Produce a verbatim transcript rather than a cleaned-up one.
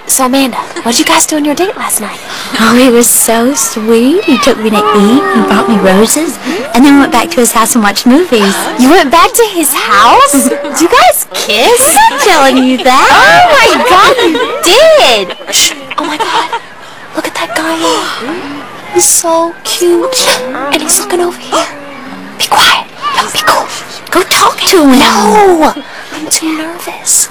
So, Amanda, what did you guys do on your date last night? Oh, it was so sweet. He took me to eat and brought me roses, and then we went back to his house and watched movies. You went back to his house? Did you guys kiss? I'm telling you that. Oh my God, you did! Shh. Oh my God, look at that guy. He's so cute, and he's looking over here. Be quiet. Don't be cool. Go talk to him. No, I'm too nervous.